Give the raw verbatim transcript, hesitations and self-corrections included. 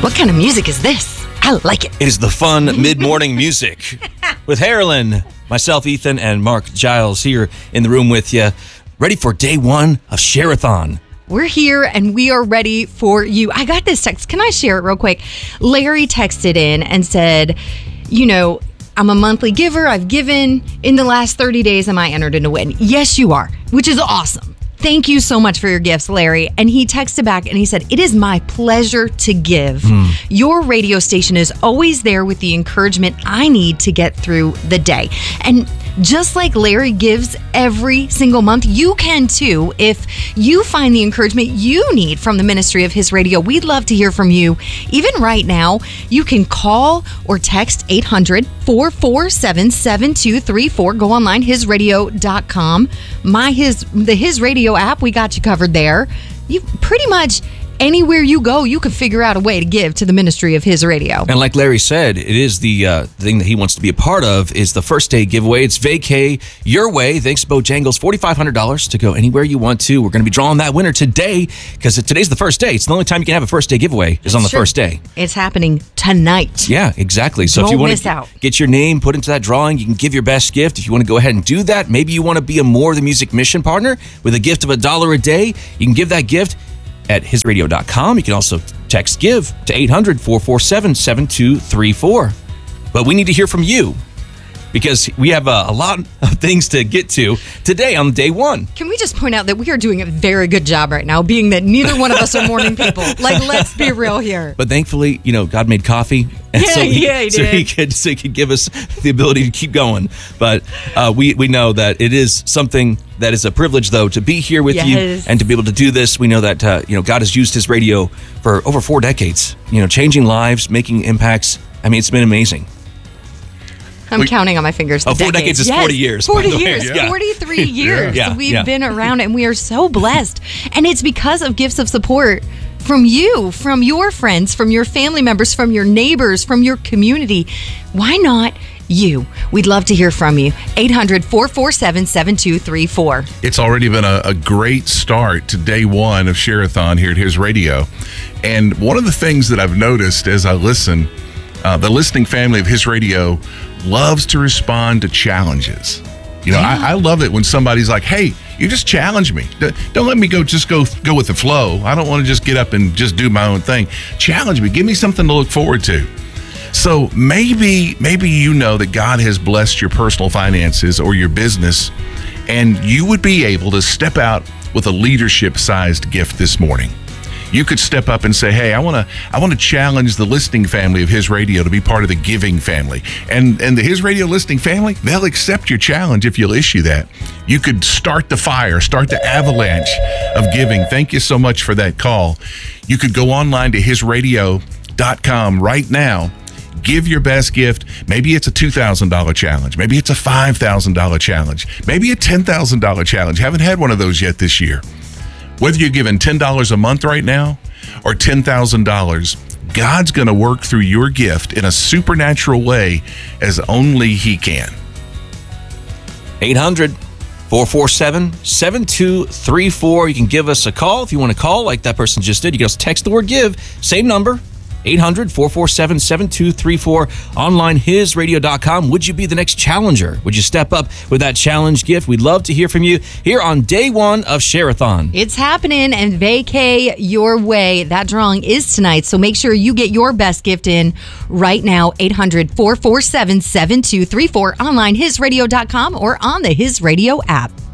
What kind of music is this? I like it. It is the fun mid-morning music with Harlan, myself, Ethan, and Mark Giles here in the room with you, ready for day one of Share-a-thon. We're here and we are ready for you. I got this text. Can I share it real quick? Larry texted in and said, you know, I'm a monthly giver. I've given in the last thirty days. Am I entered in a win? Yes, you are, which is awesome. Thank you so much for your gifts, Larry. And he texted back and he said, it is my pleasure to give. Mm. Your radio station is always there with the encouragement I need to get through the day. And just like Larry gives every single month, you can too. If you find the encouragement you need from the ministry of His Radio, we'd love to hear from you. Even right now, you can call or text eight hundred, four four seven, seven two three four. Go online, his radio dot com. My his the His Radio app, we got you covered there. You pretty much anywhere you go, you can figure out a way to give to the ministry of His Radio. And like Larry said, it is the uh, thing that he wants to be a part of is the first day giveaway. It's Vacay Your Way. Thanks to Bojangles, four thousand five hundred dollars to go anywhere you want to. We're going to be drawing that winner today because today's the first day. It's the only time you can have a first day giveaway is on the Sure. first day. It's happening tonight. Yeah, exactly. So Don't if you want miss to out. get your name put into that drawing, you can give your best gift. If you want to go ahead and do that, maybe you want to be a More the Music mission partner with a gift of a dollar a day. You can give that gift at his radio dot com. You can also text GIVE to eight hundred, four four seven, seven two three four. But we need to hear from you because we have a, a lot of things to get to today on day one. Can we just point out that we are doing a very good job right now, being that neither one of us are morning people. Like, let's be real here. But thankfully, you know, God made coffee. And Yeah, so he, yeah, he so did. he could so he could give us the ability to keep going. But uh, we we know that it is something that is a privilege, though, to be here with Yes. you and to be able to do this. We know that uh, you know God has used His radio for over four decades. You know, changing lives, making impacts. I mean, it's been amazing. I'm We- counting on my fingers. The Oh, four decades is Yes, forty years, by forty the way. years. Yeah. forty-three years. Yeah, We've yeah. been around and we are so blessed. And it's because of gifts of support from you, from your friends, from your family members, from your neighbors, from your community. Why not you? We'd love to hear from you. eight hundred, four four seven, seven two three four. It's already been a, a great start to day one of Share-a-thon here at His Radio. And one of the things that I've noticed as I listen, uh, the listening family of His Radio loves to respond to challenges. You know, I, I love it when somebody's like, hey, you just challenge me. D- Don't let me go just go go with the flow. I don't want to just get up and just do my own thing. Challenge me. Give me something to look forward to. So maybe maybe you know that God has blessed your personal finances or your business, and you would be able to step out with a leadership-sized gift this morning. You could step up and say, hey, I want to I want to challenge the listening family of His Radio to be part of the giving family. And and the His Radio listening family, they'll accept your challenge if you'll issue that. You could start the fire, start the avalanche of giving. Thank you so much for that call. You could go online to his radio dot com right now. Give your best gift. Maybe it's a two thousand dollars challenge. Maybe it's a five thousand dollars challenge. Maybe a ten thousand dollars challenge. Haven't had one of those yet this year. Whether you're giving ten dollars a month right now or ten thousand dollars, God's going to work through your gift in a supernatural way as only He can. eight hundred, four four seven, seven two three four. You can give us a call if you want to call like that person just did. You can also text the word GIVE, same number, eight hundred, four four seven, seven two three four. Online, his radio dot com. Would you be the next challenger? Would you step up with that challenge gift? We'd love to hear from you here on day one of Share-a-thon. It's happening, and Vacay Your Way. That drawing is tonight, so make sure you get your best gift in right now. eight hundred, four four seven, seven two three four. Online, his radio dot com or on the His Radio app.